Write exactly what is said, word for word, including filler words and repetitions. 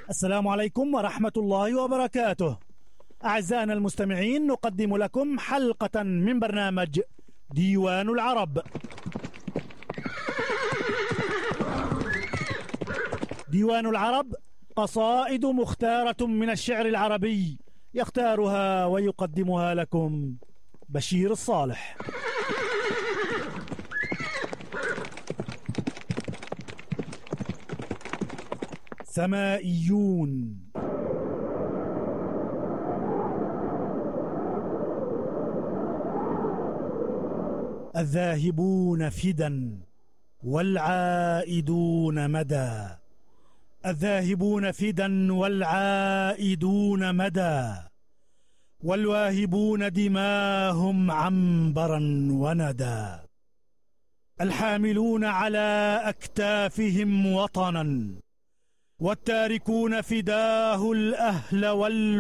السلام عليكم ورحمة الله وبركاته. أعزائنا المستمعين، نقدم لكم حلقة من برنامج ديوان العرب. ديوان العرب قصائد مختارة من الشعر العربي، يختارها ويقدمها لكم بشير الصالح. سمائيون. الذاهبون فدا والعائدون مدى، الذاهبون فدا والعائدون مدى، والواهبون دماهم عنبرا وندى، الحاملون على أكتافهم وطنا، والتاركون فداه الأهل وال